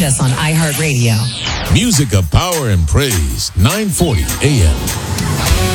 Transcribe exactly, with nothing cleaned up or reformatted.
Find us on iHeartRadio. Music of Power and Praise, nine forty A M.